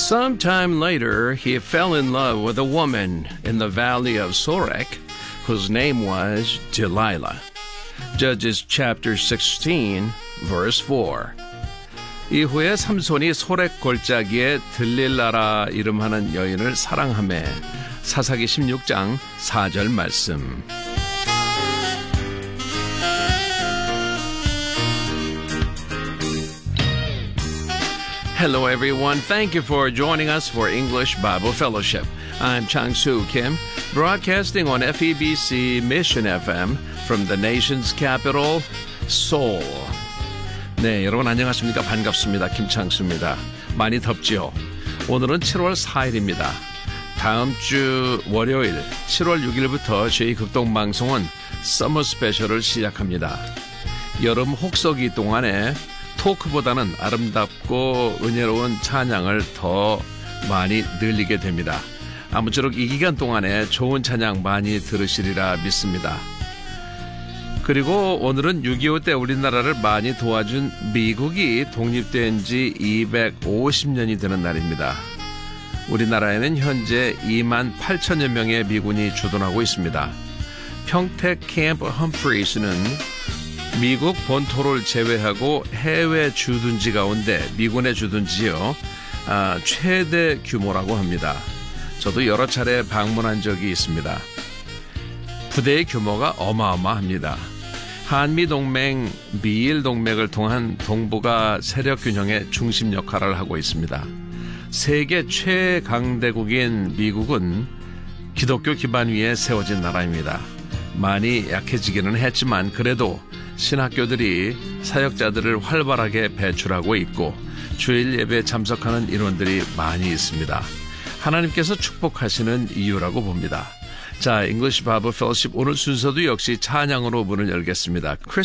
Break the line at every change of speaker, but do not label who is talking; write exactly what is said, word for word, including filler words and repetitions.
Sometime later, he fell in love with a woman in the valley of Sorek, whose name was Delilah. Judges chapter sixteen, verse four. 이후에 삼손이 소렉 골짜기에 들릴라라 이름하는 여인을 사랑하매 사사기 십육 장 사 절 말씀. Hello everyone. Thank you for joining us for English Bible Fellowship. I'm Chang-Soo Kim, broadcasting on F E B C Mission F M from the nation's capital, Seoul. 네, 여러분 안녕하십니까? 반갑습니다. 김창수입니다. 많이 덥지요? 오늘은 칠월 사일입니다. 다음 주 월요일 칠월 육일부터 저희 극동방송은 서머 스페셜을 시작합니다. 여름 혹서기 동안에 토크보다는 아름답고 은혜로운 찬양을 더 많이 늘리게 됩니다. 아무쪼록 이 기간 동안에 좋은 찬양 많이 들으시리라 믿습니다. 그리고 오늘은 육이오 때 우리나라를 많이 도와준 미국이 독립된 지 이백오십 년이 되는 날입니다. 우리나라에는 현재 이만 팔천여 명의 미군이 주둔하고 있습니다. 평택 캠프 험프리스는 미국 본토를 제외하고 해외 주둔지 가운데 미군의 주둔지요, 아, 최대 규모라고 합니다. 저도 여러 차례 방문한 적이 있습니다. 부대의 규모가 어마어마합니다. 한미동맹, 미일동맹을 통한 동북아 세력균형의 중심 역할을 하고 있습니다. 세계 최강대국인 미국은 기독교 기반 위에 세워진 나라입니다. 많이 약해지기는 했지만 그래도 신학교들이 사역자들을 활발하게 배출하고 있고 주일 예배에 참석하는 인원들이 많이 있습니다. 하나님께서 축복하시는 이유라고 봅니다. 자, English Bible Fellowship 오늘 순서도 역시 찬양으로 문을 열겠습니다.